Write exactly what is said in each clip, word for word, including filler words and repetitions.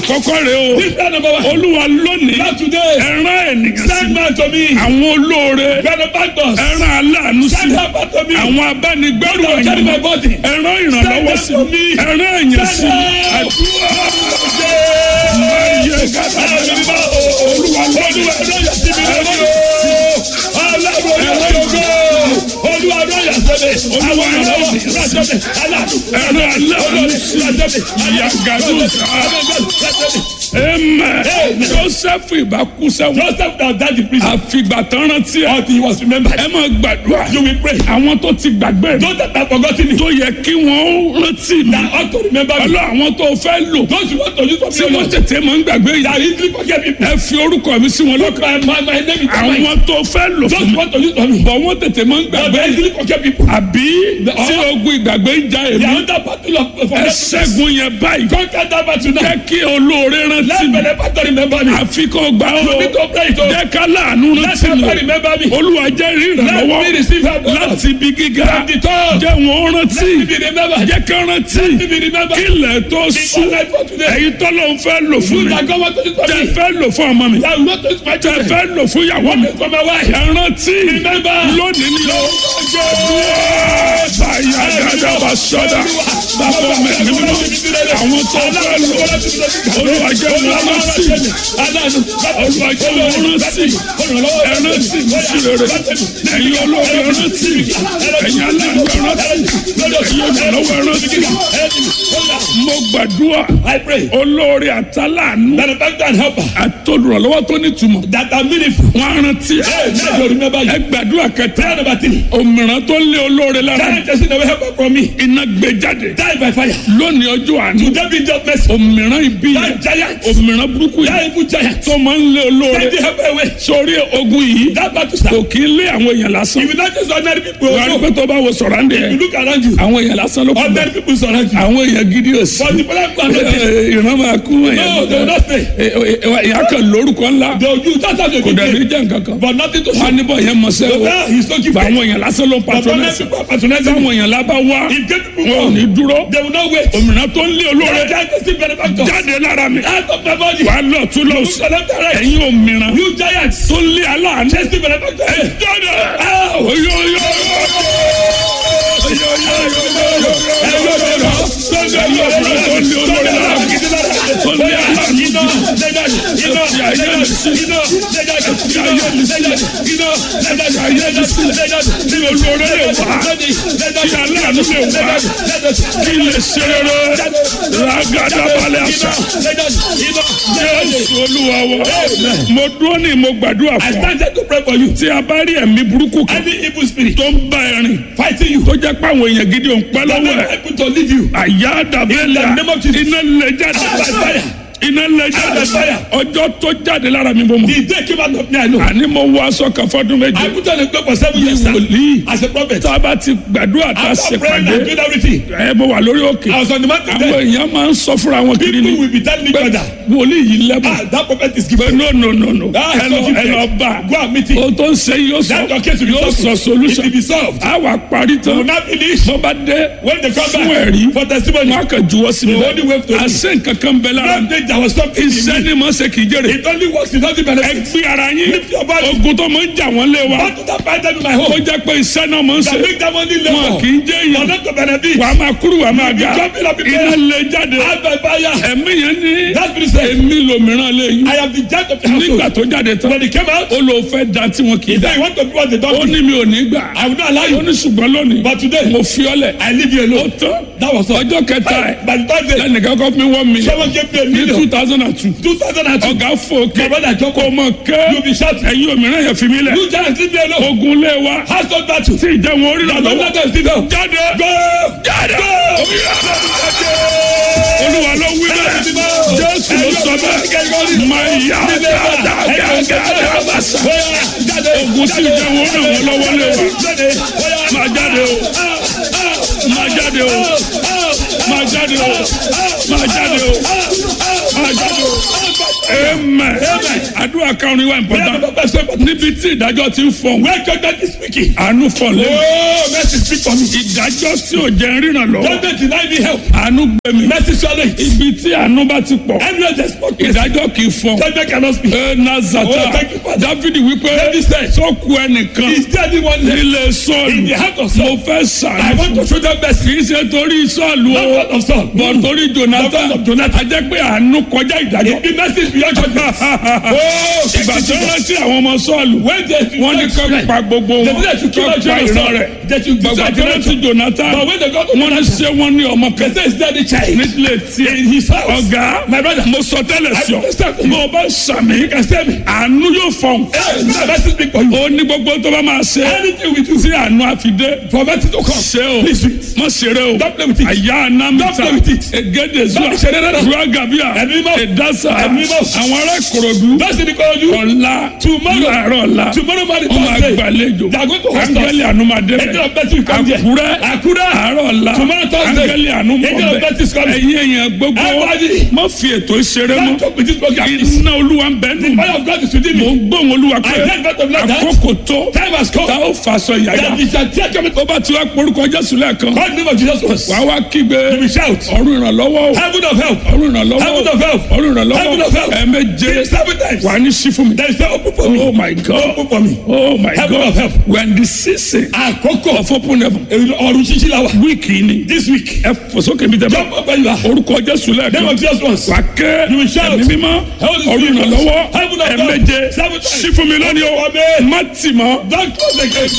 àkọ́kọ́ rẹ o. This is number one. Olúwa lónìí. Not today. Ẹran ènìyàn Send sí. man to me. Àwọn olóore. Benefactors. Ẹran aláàánú sí. Send helper to me. Àwọn abánigbẹ́rù Don't carry my ẹ̀yìn. body. Ẹran ìrànlọ́wọ́ sí. Send them to me. Ẹran èèyàn sí. Send them. Àdúrà. Yeah. Máyé gàdá. Olúwa lónìí. Olúwa sí mi lónìí. Ọlọ́run ológo. Olúwa lóyè sẹ́mi. Àwọn ìrànlọ́wọ́ rásẹ́mi. Aláàánú. Ẹran aláàánú sí. Yàgàdùn Amen. Joseph ìbá kú sẹ́wọ̀n. Joseph now died in prison. Àfìgbà tán rántí ẹ̀. Until he was remembered. Ẹ máa gbàdúrà. You will pray. Àwọn tó ti gbàgbé. Those that have forgotten it. Tó yẹ kí wọ́n rántí mi. That ought to remember me. Ọlọ́ àwọn tó fẹ́ lò. Those who want to use for Tí me. wọ́n tètè máa ń gbàgbé yìí. That easily forget people. Ẹ fi orúkọ mi sí wọn lọ́kàn. My, my, my name is Tamai. Àwọn tó fẹ́ lò Those fún who mi. want to use for me. Bọ̀ wọ́n tètè máa ń But gbàgbé they yìí. easily forget people. Àbí tí ogun ìgbàgbé ń ja They èmi. are under battle of Ẹ forgetfulness. ṣẹ́gun yẹn báyìí. Conquer that battle now. Jẹ́ kí olóore rántí Let mi. benefactor remember me. Àfi kò gbà ó. You need to pray it. Jẹ́ ká láàánú Let rántí helper mi. remember me. Olúwa jẹ́ rí Let me ìrànlọ́wọ́ receive help. láti ibi gíga. From the top. Jẹ́ wọn rántí. Let me be remembered. Jẹ́ ká rántí. Let me be remembered. Kílẹ̀ tó Before sùn. life for today. Èyí tó ló ń fẹ́ lò fún You mi. that God want to use for Tẹ me. fẹ́ lò fún ọmọ mi. That will not use my Tẹ children. fẹ́ lò fún ìyàwó mi. For my wife. Ẹ rántí. Remember. Lónìí ni ó. Báyà dáadáa bá sọ́dà. Bàbá mi ní mímọ́. Àwọn tó fẹ́ lò. Olúwa jẹ́ wọn rántí. Olúwa jẹ́ wọn rántí. Ẹ rántí mi sí rere. Ẹ̀yin olóore rántí. Ẹ̀yin aláàánú rántí. Ẹ̀yin olùrànlọ́wọ́ rántí. Mo gbàdúrà. I pray. Olóore àtàláàánú. Benefactor and helper. Àtolùrànlọ́wọ́ tó nítumọ̀. That are meaningful. Wọ́n á rántí. Hey, let you remember you. Ẹ gbàdúrà kẹta. Prayer number three. Òmìrán tó lé olóore lára. Giant person that will help from me. Iná gbé jáde. Die by fire. Lónìí ọjọ́ àánú. Today be just mercy. Òmìrán ibi yẹn. That giant. Òmìrán burúkú That yẹn. evil giant. Tó máa ń lé olóore. Take the help away. Sórí ogun yìí. That battle start. Kò kí ń lé àwọn èèyàn lásán. You will not just ordinary people. Wọ́n á rí pé tó bá wo sọ̀rọ̀ àǹdẹ̀ You yẹn. look around you. Àwọn èèyàn lásán ló kú. Ordinary people surround you. Àwọn èèyàn gidi ò sí. But the people are not Ẹ, Ìran máa kú No, they will not stay. ìyá kan lórúkọ ńlá. They will use that as a Kò dàbí good jẹ́ nǹkan kan. but nothing to Wọ́n á show. níbọ̀ yẹn mọ̀ sẹ́ o. But he's not Bá giving. àwọn èèyàn lásán ló ń But ordinary patronẹ́sì. people are patronizing. Táwọn èèyàn lábá wá. If get people Wọn ò come, ní dúró. they will not wait. Òmìnira tó ń lé olóore. That giant person benefactor. Jáde lára mi. Out of my body. Wà á lọ tún lọ You sí. select the right. Ẹ̀yin òmìnira You giants. tó ń lé aláàánú. Chase benefactor. Ẹ jáde. Ow. Oyo oyo kí lè ṣe rere ragada balẹ̀ àṣà Jésù Olúwa wa mo dúró ní mo gbàdúrà I fún ọ started to pray for you. tí a bá rí ẹ̀mí burúkú kan Any evil spirit tó ń bá ẹ rìn fighting you. tó jẹ́ pé àwọn èèyàn gidi ò ń pẹ́ That lọ́wọ́ may ẹ̀ able to leave you. àyà dàbẹ́lẹ̀ name of Jesus. iná lè jáde By fire. iná lè jáde Fire. ọjọ́ tó jáde lára mi bó mọ̀ The day came out of me, I know. àní mo wọ aṣọ kan fọ́dún méje I put on a cloak for seven bí years sir, wòlíì as a prophet. tá a bá ti gbàdúrà tá a After ṣe praying and pàdé doing everything, ẹ mo wà lórí òkè I was on the mountain àwọn there. èèyàn máa ń sọ fúnra wọn kiri People ni will be telling each pé other, wòlíì yìí lẹ́bùn ah, that prophet is pé gifted. no no no no Ah, ẹ lọ so ẹ lọ gifted. bá Go and meet him. o tó ń ṣe yóò sọ That your case will be yóò sọ solved. It solution will be solved. a wà parí You tán will not finish. bó bá dé When they come fún back ẹ̀rí for testimony, wọn á kàn juwọ́ sí mi The only way to bẹ́ẹ̀ àṣẹ nǹkan kan bẹ lára that day there was something in iṣẹ́ me. ni mo ṣe kì í jèrè It only works, it doesn't ẹ benefit. gbé ara yín Lift your body. ogun tó máa ń jà wọ́n lé wa What did I find them in my ó home? jẹ́ pé iṣẹ́ náà máa ń That ṣe make them only wọn labor. kì í jẹ́ For èèyàn not to benefit. wàá máa kúrú wàá máa ga jumping up in iná prayer. lè jáde Out by fire. ẹ̀mí yẹn ní That spirit said, èmi lòmíràn lè yín I am the judge of the nígbà household. tó jáde tán When he came out, ó lò fẹ́ da tí wọn kì í he da said, you want to be what they ó don't do. ní mi ò ní gbà I will not allow ó you. ní ṣùgbọ́n lónìí But today, mo fi ọ́ lẹ̀ I leave you ó alone. tán That was all. ọjọ́ kẹta ẹ̀ By the third day, lẹ́nìkan kọ́ mi wọ́n mi someone gave me a ní two million. thousand and two two thousand two. ọ̀gá fòkè My brother Joko, kò mọ̀ kẹ́ you be shouting. ẹ̀yin òmíràn yẹn fi mí lẹ̀ You giants leave me alone. ogun lé wa Household battle. tí ìjẹun orí The rà Lord lọ́wọ́ let us leave them. jáde Go! jáde Go! olúwa ló wí bẹ́ẹ̀ jésù ló sọ bẹ́ẹ̀ máa yá dáadáa bàṣà ogun tí ìjẹun orí ràn wọ́n lọ́wọ́ lé wa máa jáde o máa jáde o máa jáde o máa jáde o máa jáde o. amen àdúrà karùn-ún wa important níbi tí ìdájọ́ ti ń fọ̀n where judgment is speaking. àánú fọ̀n lé oh mercy speak for me. ìdájọ́ tí ò jẹ́ ríran lọ judgment deny me help. àánú gbé mi mercy swallow it. ibi tí àánú bá ti pọ̀ everywhere there is spoken. ìdájọ́ kì í fọ̀n judgment cannot speak. ẹ nazata Oh, thank you, Father. Dáfídì wípé David said, sọ́kù ẹnìkan is there anyone left nílé sọ́ọ̀lù in the heart of mo Saul? fẹ́ I sàánú want to show them mercy. kì í ṣe torí sọ́ọ̀lù Not o God of Saul. bọ̀ torí Jonathan Not God of Jonathan. a jẹ́ pé àánú kọjá ìdájọ́. The mercy is beyond judgment. oh ìgbà tó rántí àwọn ọmọ sọ́ọ̀lù when they wọ́n ní kọ́ pa gbogbo they wọn did to kill kọ́ pa ìran rẹ̀ they should gbàgbà tó rántí destroy Jonathan but when they got to wọ́n ní ṣé wọ́n ní ọmọ they kan say is there the child nílé tiẹ̀ in his house. ọ̀gá my brother mo sọ tẹ́lẹ̀ sí ọ I understand. mo bá sàmì you can say me. àánú yóò fọ̀n hey mercy speak for you. ó ní gbogbo tó bá máa ṣe anything we do tí àánú àfidé for mercy to come. ṣe o please wait. mọ ṣeré o Don't play with it. àyà Don't anamita play with it. egede zuwa Don't ṣeré rárá. zuwa gabia Ẹ̀mí mọ́. edasa Ẹ̀mí mọ́. àwọn ará Ìkòròdú that's the call you. ọ̀la Tomorrow. láàárọ̀ ọ̀la tomorrow morning wọ́n máa Thursday. gbàlejò they are going to host us. áńgẹ́lì ànúmọ̀dé angel bẹ̀ of mercy will come there. Àkúrẹ́ Àkúrẹ́. àárọ̀ ọ̀la Tomorrow Thursday. áńgẹ́lì angel of ànúmọ̀dé mercy is coming. ẹ̀yin èèyàn gbogbo Everybody. má fi ètò ìṣeré don't mọ́ talk with this program. iná olúwa ń bẹ nù the fire of God is within mò me. ń gbóhùn olúwa pé I heard God of like that. àkókò tó time has come. tá ó fàṣọ ìyàyà that is a tear coming. tó bá ti wá porúkọ Jésù lẹ́ẹ̀kan God name of Jesus was. wàá wá kígbe you will shout. ọ̀run ìrànlọ́wọ́ o heaven of help. ọ̀run ìrànlọ́wọ́ heaven of help. ọ̀run ìrànlọ́wọ́ heaven of help. ẹ̀ẹ̀méje seven times. wà ní sí fún mi. there is no open for me. Oh my God. open for me. Oh my Heaven God. of help. When the season àkókò of open heaven. ọ̀run ṣíṣí la wà. Wíìkì ni. this week. Ẹ fò sókè mi tẹ̀ bá. jump up where you are. Orúkọ Jésù name lẹ́ẹ̀kan. of Jesus was. Wà ké You will shout. ẹ̀mí mímọ́. Heaven is Ọ̀run within us. ìrànlọ́wọ́. Heaven of help. Ẹ̀ẹ̀méje. Seven times. Sí fún mi lónìí o. Amen. Má tì mọ́. don't close the gate.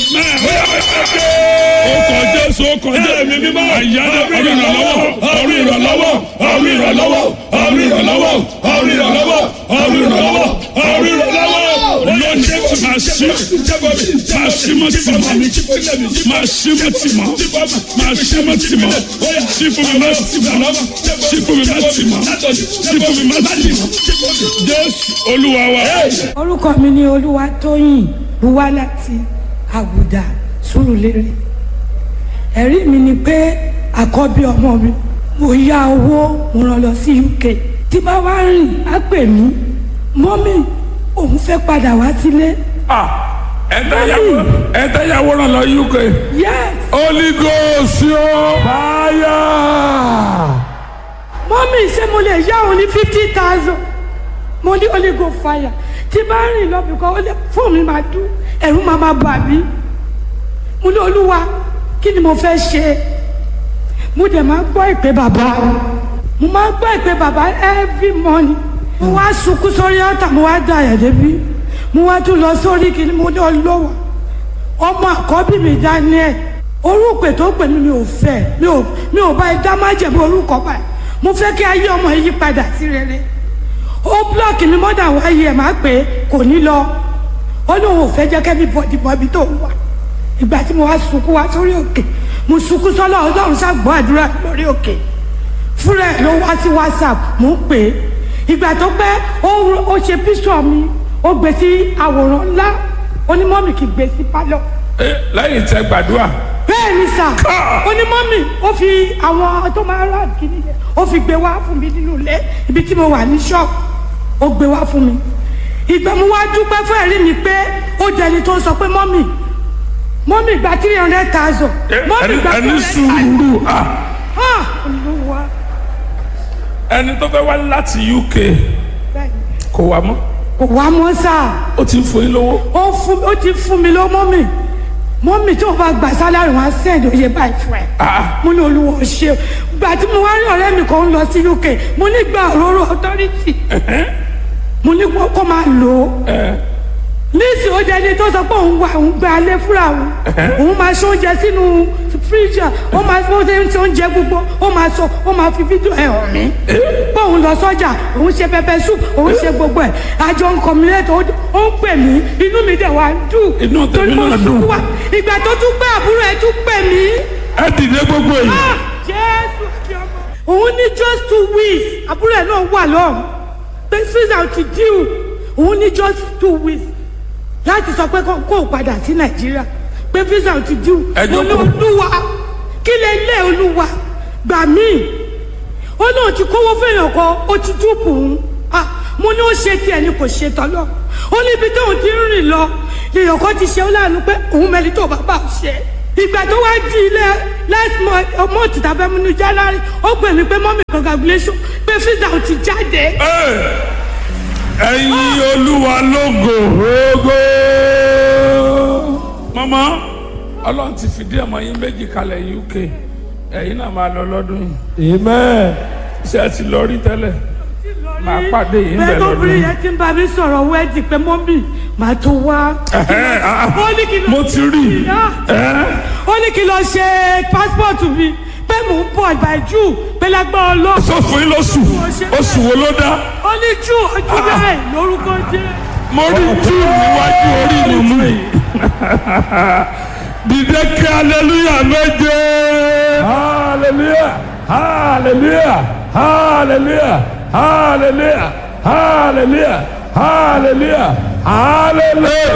Orúkọ Jésù orúkọ Ẹ̀mí Jésù. mímọ́. Àyájọ́ ọ̀run ìrànlọ́wọ́. Ọ̀run ìrànlọ́wọ́. ọ̀run ìrànlọ́wọ́. ọ̀run ìrànlọ́wọ́. ọ̀run ìrànlọ́wọ́. ọ̀run ìrànlọ́wọ́. ọ̀run ìrànlọ́wọ́. Lónìí máa ṣí máa ṣí mọ́ tì mọ́. Máa ṣí mọ́ tì mọ́. Máa ṣí mọ́ tì mọ́. Ṣí fún mi má tì mọ́. Ṣí fún mi má tì mọ́. Ṣí fún mi má tì mọ́. Jésù Olúwa wa. orúkọ mi ni Olúwatóyìn buwá láti Àgùdà Sùúrùlérè. ẹ̀rí mi ni pé àkọ́bí ọmọ mi mo yá owó mo rán lọ sí U K tí bá wá rìn á pè mí mọ́mì òun fẹ́ padà wá sílé. ẹ̀ẹ́dẹ́yàwó ràn lọ U K. yes Holy Ghost yóò fire. mọ́mì ṣé mo lè yá òun ní fifty thousand mo ní Holy Ghost fire tí bá rìn lọ bìkọ́ ó lè fún mi máa dún ẹ̀rù máa máa bà mí mo ní Olúwa kí ni mo fẹ́ ṣe mo dẹ̀ máa gbọ́ ìpè bàbá mo máa gbọ́ ìpè bàbá every morning mo wá sunkún sórí ọ̀tà mo wá dá àyà débi mo wá tún lọ sórí kí ni mo ní Olúwa ọmọ àkọ́bí mi Daniel orúkọ tó pè mí mi ò fẹ́ mi ò mi ò bá ẹ dá má jẹ̀bi orúkọ báyìí mo fẹ́ kí ayé ọmọ yìí padà sí rere ó blọọkì mi mọ́dà wáyé ẹ̀ máa pè é kò ní lọ ó ní òun ò fẹ́ jẹ́ kẹ́mi bọ̀dì bọ̀bí tó wà ìgbà tí mo wá sunkún wá sórí òkè mo sunkún sọ́lọ́ Ọlọ́run ṣàgbọ́ àdúrà lórí òkè fúnra ẹ̀ ló wá sí WhatsApp mo ń pè é ìgbà tó pẹ́ ó ṣe píṣọ̀ mi ó gbé sí àwòrán ńlá onímọ̀mì kì í gbé sí pálọ̀. lẹ́yìn tẹ́ gbàdúrà. bẹ́ẹ̀ ni sà onímọ̀mì ó fi àwọn tó máa rà kíní yẹn ó fi gbé wá fún mi nínú ilé ibi tí mo wà ní ṣọ́ọ̀bù ó gbé wá fún mi ìgbà mo wá dúpẹ́ fún ẹ̀rí mi pé ó jẹni tó ń sọ pé mọ́mì mọ́mì gba three hundred thousand mọ́mì gba three hundred thousand. ẹni sùúrù ah Olúwa ẹni tó fẹ́ wá láti U K kò wá mọ́. kò wá mọ́ sáà ó ti ń fún yín lówó. ó fún ó ti fún mi lọ mọ́mì mọ́mì tí wọ́n bá gbà sálárì wọn á sẹ́ẹ̀dì oyè báyìí fún ẹ. mo ní Olúwa ó ṣe gbà tí mo wá rí ọ̀rẹ́ mi kan lọ sí U K mo ní gba òróró authority mo ní kó máa lò ó níìsì ó jẹni tó sọ pé òun wà òun gba alẹ́ fúnra òun òun máa ṣe oúnjẹ sínú fíríjà ó máa ṣe oúnjẹ oúnjẹ gbogbo ó máa sọ ó máa fi fídíò ẹ̀ hàn mí pé òun lọ sọ́jà òun ṣe pẹpẹ soup òun ṣe gbogbo ẹ̀ àjọ nǹkan mi lẹ́tọ̀ ó ń pè mí inú mi dẹ̀ wá ń dùn inú tèmi náà dùn ìgbà tó tún pé àbúrò ẹ̀ tún pè mí. ẹ dìde gbogbo èyí. Jésù fi ọmọ. òun ní just two weeks àbúrò ẹ̀ náà wà lọ́hùn pé susan ti díù òun ní just two weeks láti sọ pé kó o padà sí Nàìjíríà pé visa ti díù mo ní Olúwa kí lè lé Olúwa gbà mí ó náà ti kówó fẹ́yàn kan ó ti dúpọ̀ òun mo ní ó ṣe tiẹ̀ ni kò ṣe tọ́lọ́ ó níbi tóun ti ń rìn lọ lèèyàn kan ti ṣe ó láàánú pé òun mẹ́ni tó bàbá ṣe ìgbà tó wá di ilé last month ọmọ òtítà fẹ́ mú ní January ó pè mí pé mọ́mí congratulation pé fíìsà ò ti jáde. ẹ̀yin Olúwa lógo ògo. mama Ọlọ́run ti fìdí ọmọ yín méjì kalẹ̀ U K ẹ̀yin náà máa lọ lọ́dún yìí. amen. ṣé ẹ ti lọ rí tẹ́lẹ̀ máa pàdé yìí ń bẹ̀ lọ́dún. bẹ́ẹ̀ obìnrin yẹn ti ń bá mi sọ̀rọ̀ wẹ́ẹ̀dì pé mọ́mí màá tó wá. mo ti rí i. ó ní kí n lọ ṣe passport mi pé mò ń bọ̀ by June pé lágbára Ọlọ́run. sọ fún yín lóṣù oṣù wo ló dá. ó ní June ojú bẹ́ẹ̀ lórúkọ jẹ́. mo rí June níwájú orí nínú yìí. dìde kí hallelujah méje. hallelujah hallelujah hallelujah hallelujah hallelujah hallelujah hallelujah.